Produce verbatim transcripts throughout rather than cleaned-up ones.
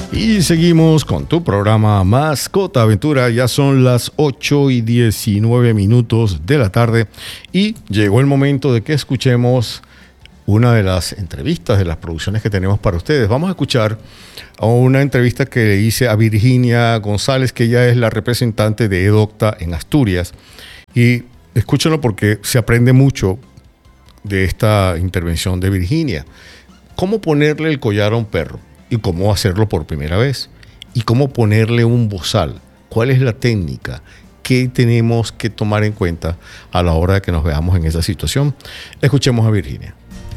Y seguimos con tu programa Mascota Aventura. Ya son las ocho y diecinueve minutos de la tarde y llegó el momento de que escuchemos una de las entrevistas de las producciones que tenemos para ustedes. Vamos a escuchar una entrevista que le hice a Virginia González, que ella es la representante de Edocta en Asturias. Y escúchenlo porque se aprende mucho de esta intervención de Virginia. ¿Cómo ponerle el collar a un perro? Y cómo hacerlo por primera vez. Y cómo ponerle un bozal. ¿Cuál es la técnica? ¿Qué tenemos que tomar en cuenta a la hora de que nos veamos en esa situación? Escuchemos a Virginia.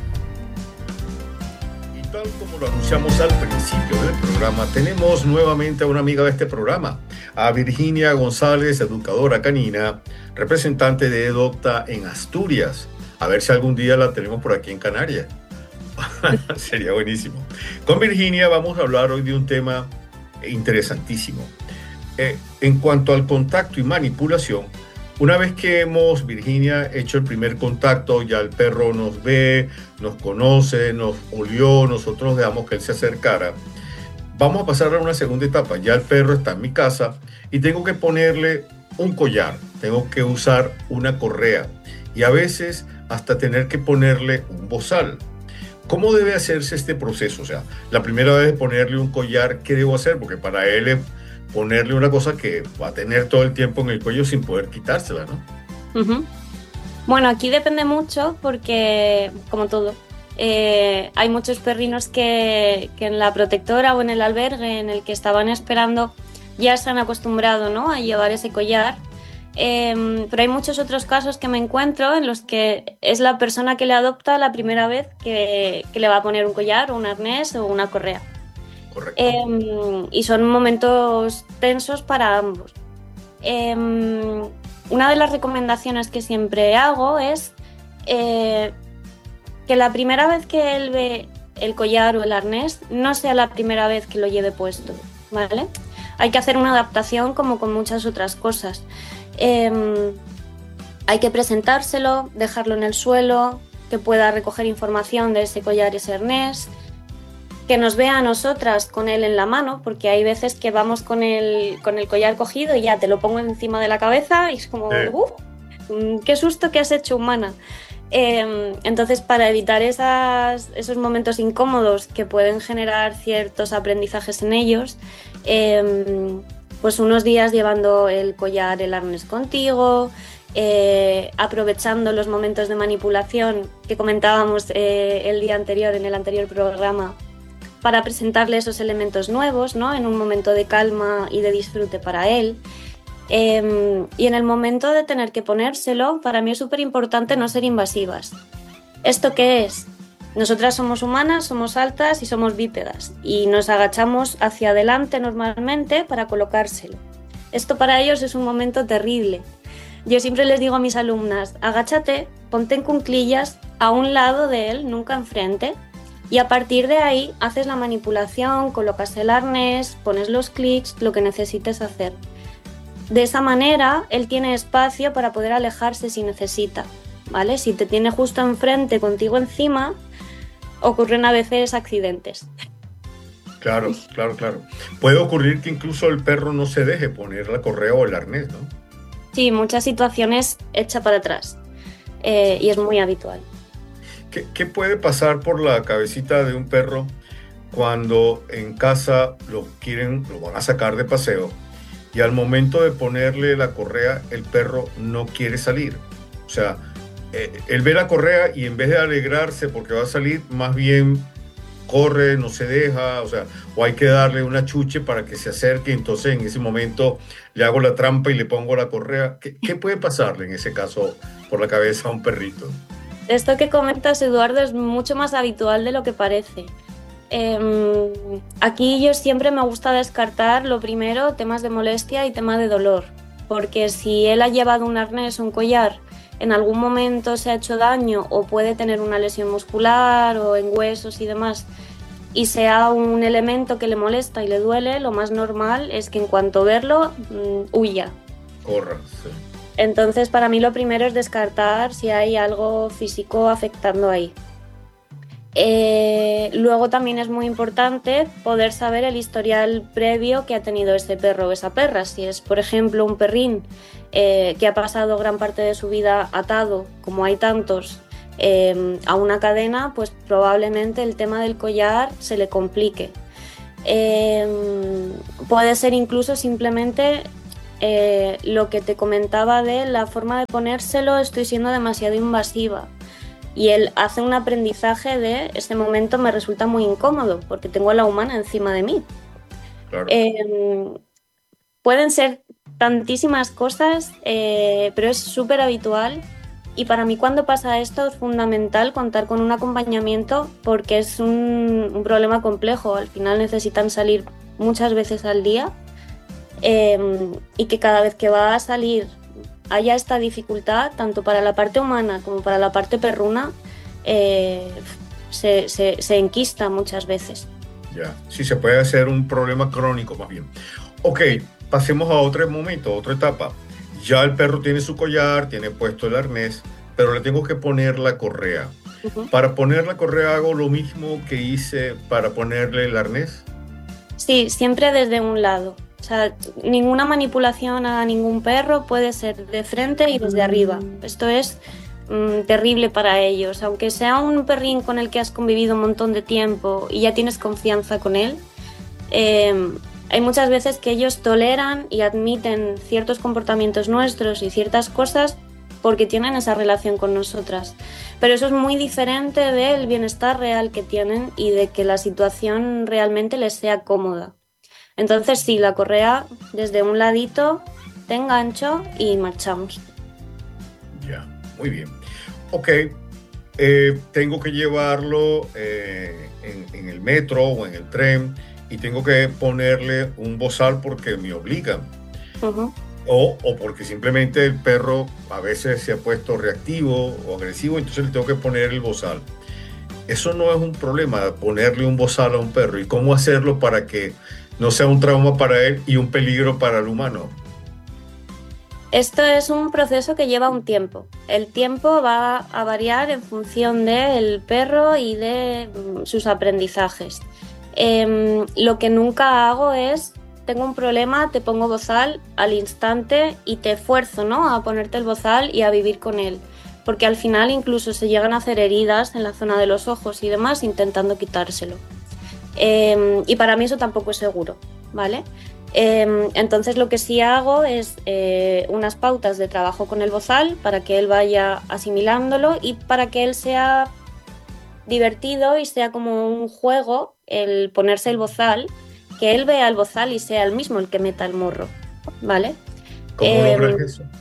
Y tal como lo anunciamos al principio del programa, tenemos nuevamente a una amiga de este programa, a Virginia González, educadora canina, representante de Edocta en Asturias. A ver si algún día la tenemos por aquí en Canarias. Sería buenísimo. Con Virginia vamos a hablar hoy de un tema interesantísimo. Eh, en cuanto al contacto y manipulación, una vez que hemos, Virginia, hecho el primer contacto, ya el perro nos ve, nos conoce, nos olió, nosotros dejamos que él se acercara. Vamos a pasar a una segunda etapa. Ya el perro está en mi casa y tengo que ponerle un collar, tengo que usar una correa y a veces hasta tener que ponerle un bozal. ¿Cómo debe hacerse este proceso? O sea, la primera vez de ponerle un collar, ¿qué debo hacer? Porque para él es ponerle una cosa que va a tener todo el tiempo en el cuello sin poder quitársela, ¿no? Uh-huh. Bueno, aquí depende mucho porque, como todo, eh, hay muchos perrinos que, que en la protectora o en el albergue en el que estaban esperando ya se han acostumbrado, ¿no?, a llevar ese collar. Eh, pero hay muchos otros casos que me encuentro en los que es la persona que le adopta la primera vez que, que le va a poner un collar, un arnés o una correa. Correcto. Eh, y son momentos tensos para ambos. Eh, una de las recomendaciones que siempre hago es eh, que la primera vez que él ve el collar o el arnés no sea la primera vez que lo lleve puesto, ¿vale? Hay que hacer una adaptación como con muchas otras cosas. Eh, hay que presentárselo, dejarlo en el suelo, que pueda recoger información de ese collar y ese arnés, que nos vea a nosotras con él en la mano, porque hay veces que vamos con el, con el collar cogido y ya te lo pongo encima de la cabeza y es como, Eh. ¡uf! ¡Qué susto que has hecho, humana! Eh, entonces, para evitar esas, esos momentos incómodos que pueden generar ciertos aprendizajes en ellos, eh, pues unos días llevando el collar, el arnés contigo, eh, aprovechando los momentos de manipulación que comentábamos eh, el día anterior, en el anterior programa, para presentarle esos elementos nuevos, ¿no?, en un momento de calma y de disfrute para él. Eh, y en el momento de tener que ponérselo, para mí es súper importante no ser invasivas. ¿Esto qué es? Nosotras somos humanas, somos altas y somos bípedas y nos agachamos hacia adelante normalmente para colocárselo. Esto para ellos es un momento terrible. Yo siempre les digo a mis alumnas, agáchate, ponte en cuclillas a un lado de él, nunca enfrente, y a partir de ahí haces la manipulación, colocas el arnés, pones los clics, lo que necesites hacer. De esa manera él tiene espacio para poder alejarse si necesita, ¿vale? Si te tiene justo enfrente, contigo encima, ocurren a veces accidentes. Claro, claro, claro. Puede ocurrir que incluso el perro no se deje poner la correa o el arnés, ¿no? Sí, muchas situaciones echa para atrás eh, y es muy habitual. ¿Qué, ¿Qué puede pasar por la cabecita de un perro cuando en casa lo quieren, lo van a sacar de paseo y al momento de ponerle la correa el perro no quiere salir? O sea, Eh, él ve la correa y en vez de alegrarse porque va a salir, más bien corre, no se deja, o sea, o hay que darle una chuche para que se acerque, entonces en ese momento le hago la trampa y le pongo la correa. ¿Qué, qué puede pasarle en ese caso por la cabeza a un perrito? Esto que comentas, Eduardo, es mucho más habitual de lo que parece. Eh, aquí yo siempre me gusta descartar, lo primero, temas de molestia y tema de dolor, porque si él ha llevado un arnés o un collar, en algún momento se ha hecho daño o puede tener una lesión muscular o en huesos y demás, y sea un elemento que le molesta y le duele, lo más normal es que en cuanto verlo, mmm, huya. Corra, sí. Entonces, para mí lo primero es descartar si hay algo físico afectando ahí. Eh, luego también es muy importante poder saber el historial previo que ha tenido ese perro o esa perra. Si es, por ejemplo, un perrín eh, que ha pasado gran parte de su vida atado, como hay tantos, eh, a una cadena, pues probablemente el tema del collar se le complique. Eh, puede ser incluso simplemente eh, lo que te comentaba de la forma de ponérselo, estoy siendo demasiado invasiva. Y él hace un aprendizaje de este momento me resulta muy incómodo porque tengo a la humana encima de mí. Claro. Eh, pueden ser tantísimas cosas, eh, pero es súper habitual. Y para mí cuando pasa esto es fundamental contar con un acompañamiento porque es un, un problema complejo. Al final necesitan salir muchas veces al día eh, y que cada vez que va a salir haya esta dificultad, tanto para la parte humana como para la parte perruna, eh, se, se, se enquista muchas veces. Ya, sí, se puede hacer un problema crónico más bien. Ok, pasemos a otro momento, a otra etapa. Ya el perro tiene su collar, tiene puesto el arnés, pero le tengo que poner la correa. Uh-huh. Para poner la correa hago lo mismo que hice para ponerle el arnés. Sí, siempre desde un lado. O sea, ninguna manipulación a ningún perro puede ser de frente y desde arriba. Esto es mmm, terrible para ellos. Aunque sea un perrín con el que has convivido un montón de tiempo y ya tienes confianza con él, eh, hay muchas veces que ellos toleran y admiten ciertos comportamientos nuestros y ciertas cosas porque tienen esa relación con nosotras. Pero eso es muy diferente del bienestar real que tienen y de que la situación realmente les sea cómoda. Entonces sí, la correa desde un ladito, te engancho y marchamos. Ya, muy bien. Ok, eh, tengo que llevarlo eh, en, en el metro o en el tren y tengo que ponerle un bozal porque me obligan. Uh-huh. O, o porque simplemente el perro a veces se ha puesto reactivo o agresivo, entonces le tengo que poner el bozal. Eso no es un problema, ponerle un bozal a un perro. ¿Y cómo hacerlo para que no sea un trauma para él y un peligro para el humano? Esto es un proceso que lleva un tiempo. El tiempo va a variar en función del perro y de sus aprendizajes. Eh, lo que nunca hago es, tengo un problema, te pongo bozal al instante y te esfuerzo, ¿no?, a ponerte el bozal y a vivir con él. Porque al final incluso se llegan a hacer heridas en la zona de los ojos y demás intentando quitárselo. Eh, y para mí eso tampoco es seguro, ¿vale? Eh, entonces lo que sí hago es eh, unas pautas de trabajo con el bozal para que él vaya asimilándolo y para que él sea divertido y sea como un juego el ponerse el bozal, que él vea el bozal y sea él mismo el que meta el morro, ¿vale? ¿Cómo eh, logras eso?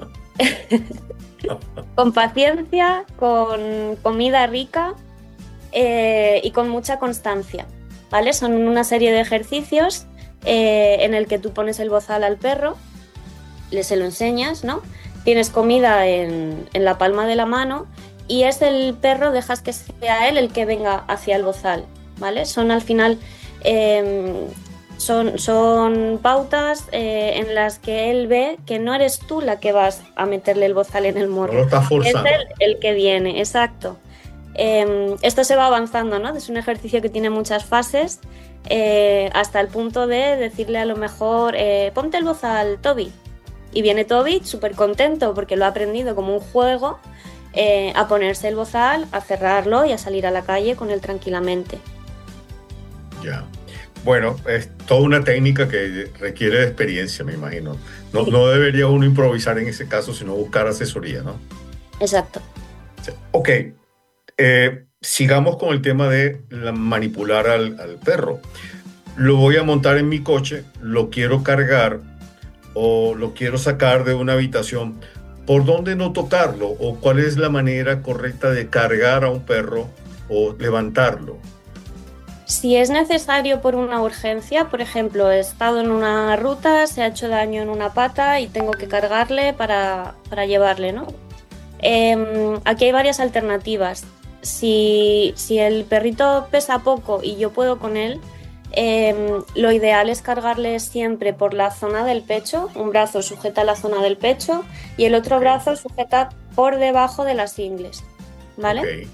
Con paciencia, con comida rica eh, y con mucha constancia, ¿vale? Son una serie de ejercicios eh, en el que tú pones el bozal al perro, le se lo enseñas, ¿no? Tienes comida en, en la palma de la mano y es el perro, dejas que sea él el que venga hacia el bozal, ¿vale? Son al final eh, son, son pautas eh, en las que él ve que no eres tú la que vas a meterle el bozal en el morro, no lo estás forzando. Es él el que viene, exacto. Eh, esto se va avanzando, ¿no? Es un ejercicio que tiene muchas fases eh, hasta el punto de decirle a lo mejor eh, ponte el bozal, Toby, y viene Toby súper contento porque lo ha aprendido como un juego eh, a ponerse el bozal, a cerrarlo y a salir a la calle con él tranquilamente. Ya. Bueno, es toda una técnica que requiere de experiencia, me imagino. No, sí. no debería uno improvisar en ese caso, sino buscar asesoría, ¿no? Exacto. Sí. Ok. Eh, sigamos con el tema de la, manipular al, al perro. Lo voy a montar en mi coche, lo quiero cargar o lo quiero sacar de una habitación. ¿Por dónde no tocarlo? ¿O cuál es la manera correcta de cargar a un perro o levantarlo? Si es necesario por una urgencia, por ejemplo, he estado en una ruta, se ha hecho daño en una pata y tengo que cargarle para, para llevarle, ¿no? Eh, aquí hay varias alternativas. Si, si el perrito pesa poco y yo puedo con él, eh, lo ideal es cargarle siempre por la zona del pecho. Un brazo sujeta la zona del pecho y el otro brazo sujeta por debajo de las ingles, ¿vale? Okay.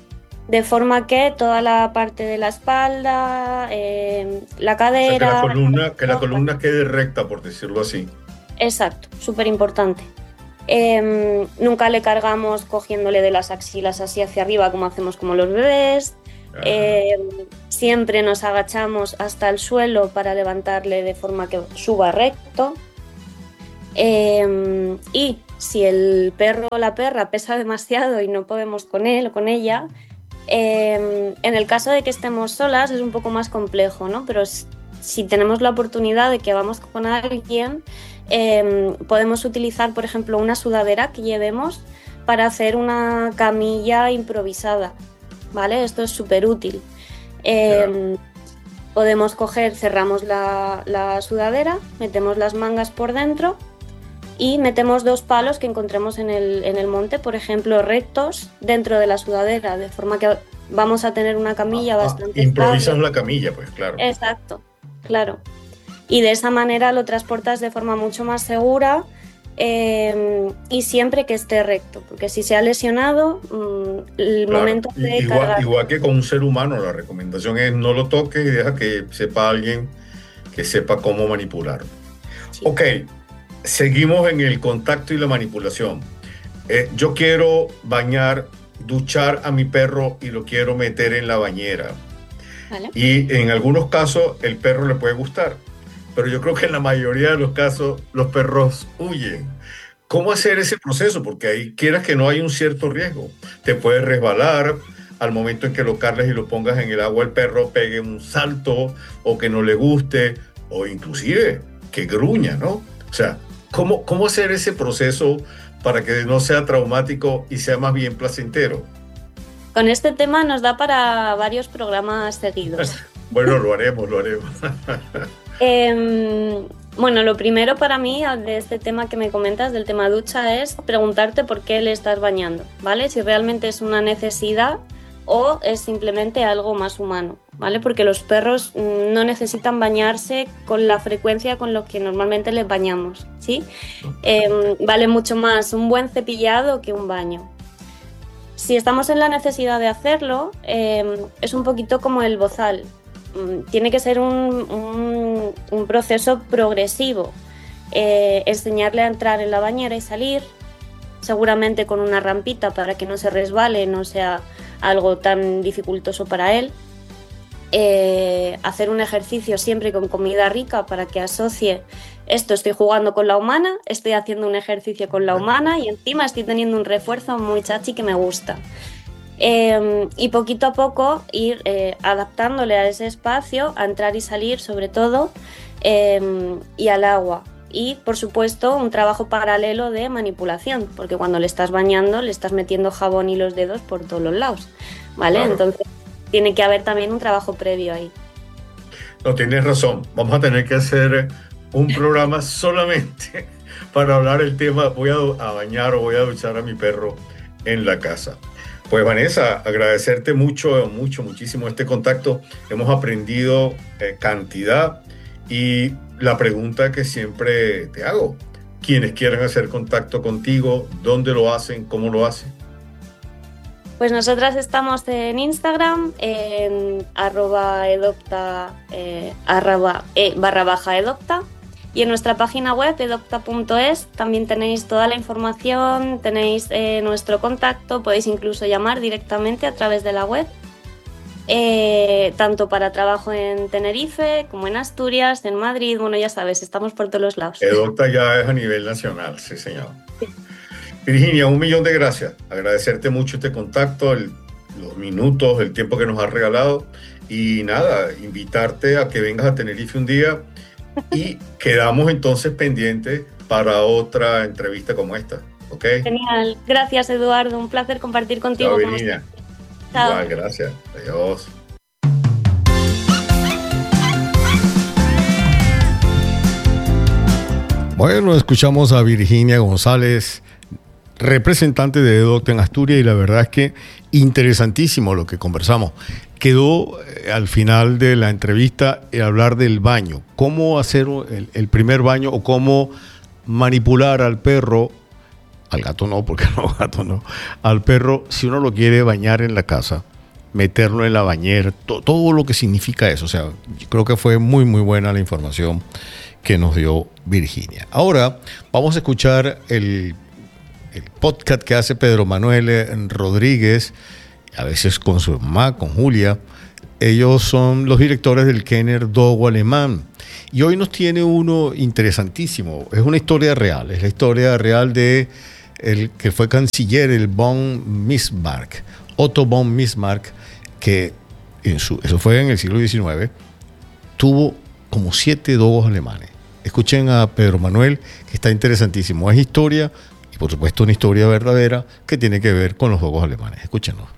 de forma que toda la parte de la espalda, eh, la cadera... O sea, que la columna, que la columna quede recta, por decirlo así. Exacto, súper importante. Eh, nunca le cargamos cogiéndole de las axilas así hacia arriba como hacemos como los bebés. Eh, siempre nos agachamos hasta el suelo para levantarle de forma que suba recto. Eh, y si el perro o la perra pesa demasiado y no podemos con él o con ella, eh, en el caso de que estemos solas es un poco más complejo, ¿no? Pero si tenemos la oportunidad de que vamos con alguien, eh, podemos utilizar, por ejemplo, una sudadera que llevemos para hacer una camilla improvisada, ¿vale? Esto es súper útil. Eh, yeah. Podemos coger, cerramos la, la sudadera, metemos las mangas por dentro y metemos dos palos que encontremos en el, en el monte, por ejemplo, rectos dentro de la sudadera, de forma que vamos a tener una camilla ah, bastante ah, improvisas estable. La camilla, pues, claro. Exacto, claro. Y de esa manera lo transportas de forma mucho más segura eh, y siempre que esté recto, porque si se ha lesionado, mmm, el claro. momento de igual, cargar... igual que con un ser humano, la recomendación es no lo toques y deja que sepa alguien que sepa cómo manipularlo. Sí. Ok, seguimos en el contacto y la manipulación. Eh, yo quiero bañar, duchar a mi perro y lo quiero meter en la bañera. ¿Vale? Y en algunos casos el perro le puede gustar, pero yo creo que en la mayoría de los casos los perros huyen. ¿Cómo hacer ese proceso? Porque ahí quieras que no hay un cierto riesgo. Te puedes resbalar, al momento en que lo cargues y lo pongas en el agua, el perro pegue un salto o que no le guste, o inclusive que gruña, ¿no? O sea, ¿cómo, cómo hacer ese proceso para que no sea traumático y sea más bien placentero? Con este tema nos da para varios programas seguidos. Bueno, lo haremos, lo haremos. eh, bueno, lo primero para mí de este tema que me comentas, del tema ducha, es preguntarte por qué le estás bañando, ¿vale? Si realmente es una necesidad o es simplemente algo más humano, ¿vale? Porque los perros no necesitan bañarse con la frecuencia con la que normalmente les bañamos, ¿sí? Eh, vale mucho más un buen cepillado que un baño. Si estamos en la necesidad de hacerlo, eh, es un poquito como el bozal. Tiene que ser un, un, un proceso progresivo. Eh, enseñarle a entrar en la bañera y salir, seguramente con una rampita para que no se resbale, no sea algo tan dificultoso para él. Eh, hacer un ejercicio siempre con comida rica para que asocie esto, estoy jugando con la humana, estoy haciendo un ejercicio con la humana y encima estoy teniendo un refuerzo muy chachi que me gusta. Eh, y poquito a poco ir eh, adaptándole a ese espacio, a entrar y salir sobre todo, eh, y al agua. Y por supuesto un trabajo paralelo de manipulación, porque cuando le estás bañando le estás metiendo jabón y los dedos por todos los lados, ¿vale? Claro. Entonces tiene que haber también un trabajo previo ahí. No, tienes razón, vamos a tener que hacer un programa solamente para hablar el tema, voy a, a bañar o voy a duchar a mi perro en la casa. Pues Vanessa, agradecerte mucho, mucho, muchísimo este contacto. Hemos aprendido eh, cantidad y la pregunta que siempre te hago, quienes quieran hacer contacto contigo, ¿dónde lo hacen? ¿Cómo lo hacen? Pues nosotras estamos en Instagram, en arroba edopta, eh, arroba e barra baja edopta. Y en nuestra página web, edopta punto es, también tenéis toda la información, tenéis eh, nuestro contacto, podéis incluso llamar directamente a través de la web, eh, tanto para trabajo en Tenerife como en Asturias, en Madrid, bueno, ya sabes, estamos por todos los lados. Edopta ya es a nivel nacional, sí señor. Sí. Virginia, un millón de gracias, agradecerte mucho este contacto, el, los minutos, el tiempo que nos has regalado y nada, invitarte a que vengas a Tenerife un día. Y quedamos entonces pendientes para otra entrevista como esta, ¿ok? Genial. Gracias, Eduardo. Un placer compartir contigo. Chao, Virginia. Chao. Igual, gracias. Adiós. Bueno, escuchamos a Virginia González, representante de Edopta en Asturias, y la verdad es que interesantísimo lo que conversamos. Quedó eh, al final de la entrevista el hablar del baño, cómo hacer el, el primer baño o cómo manipular al perro, al gato no, porque no, gato no, al perro si uno lo quiere bañar en la casa meterlo en la bañera, to, todo lo que significa eso. O sea, yo creo que fue muy, muy buena la información que nos dio Virginia. Ahora vamos a escuchar el, el podcast que hace Pedro Manuel Rodríguez, a veces con su mamá, con Julia. Ellos son los directores del Kenner Dogo alemán. Y hoy nos tiene uno interesantísimo. Es una historia real. Es la historia real de el que fue canciller, el von Bismarck, Otto von Bismarck, que en su, eso fue en el siglo diecinueve, tuvo como siete dogos alemanes. Escuchen a Pedro Manuel, que está interesantísimo. Es historia, y por supuesto una historia verdadera, que tiene que ver con los dogos alemanes. Escúchenlo.